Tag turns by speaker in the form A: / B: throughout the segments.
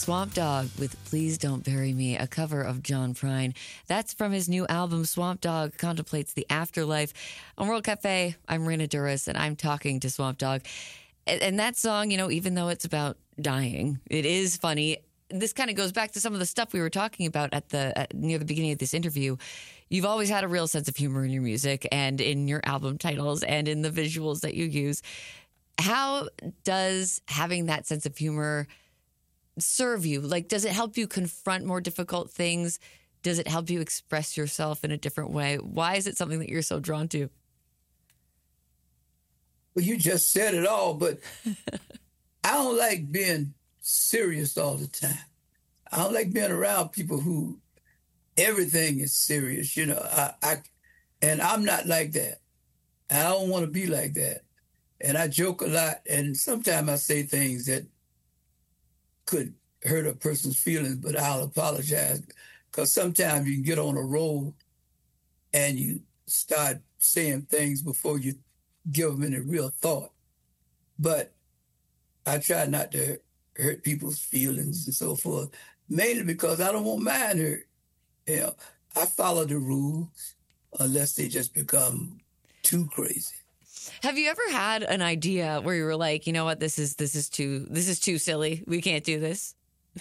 A: Swamp Dogg with Please Don't Bury Me, a cover of John Prine. That's from his new album, Swamp Dogg Contemplates the Afterlife. On World Cafe, I'm Raina Duras, and I'm talking to Swamp Dogg. And that song, you know, even though it's about dying, it is funny. This kind of goes back to some of the stuff we were talking about near the beginning of this interview. You've always had a real sense of humor in your music and in your album titles and in the visuals that you use. How does having that sense of humor serve you? Like, does it help you confront more difficult things? Does it help you express yourself in a different way? Why is it something that you're so drawn to?
B: Well, you just said it all, but I don't like being serious all the time. I don't like being around people who everything is serious. You know, and I'm not like that. I don't want to be like that. And I joke a lot, and sometimes I say things that could hurt a person's feelings, but I'll apologize, because sometimes you can get on a roll and you start saying things before you give them any real thought. But I try not to hurt people's feelings and so forth, mainly because I don't want mine hurt. You know, I follow the rules unless they just become too crazy.
A: Have you ever had an idea where you were like, you know what, this is too silly. We can't do this?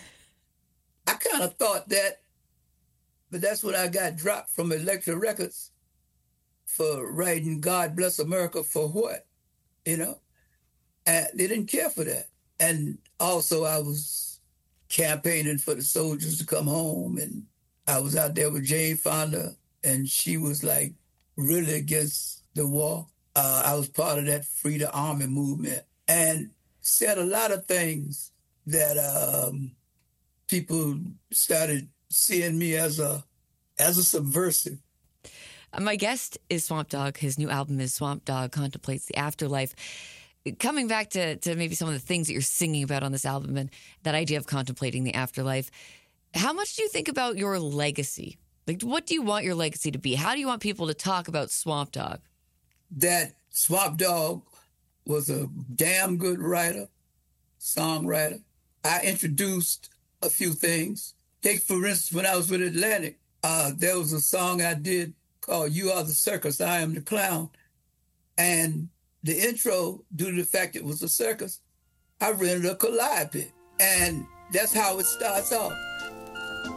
B: I kind of thought that, but that's when I got dropped from Elektra Records for writing God Bless America for what, you know? And they didn't care for that. And also I was campaigning for the soldiers to come home, and I was out there with Jane Fonda, and she was like really against the war. I was part of that Free the Army movement and said a lot of things that people started seeing me as a subversive.
A: My guest is Swamp Dogg. His new album is Swamp Dogg Contemplates the Afterlife. Coming back to maybe some of the things that you're singing about on this album and that idea of contemplating the afterlife, how much do you think about your legacy? Like, what do you want your legacy to be? How do you want people to talk about Swamp Dogg?
B: That Swamp Dogg was a damn good writer, songwriter. I introduced a few things. Take, for instance, when I was with Atlantic, there was a song I did called You Are the Circus, I Am the Clown. And the intro, due to the fact it was a circus, I rented a calliope. And that's how it starts off.